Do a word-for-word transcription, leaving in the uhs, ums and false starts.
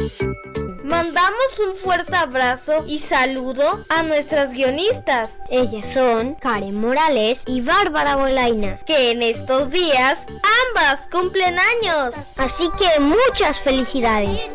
Mandamos un fuerte abrazo y saludo a nuestras guionistas. Ellas son Karen Morales y Bárbara Bolaina, que en estos días ambas cumplen años. Así que muchas felicidades.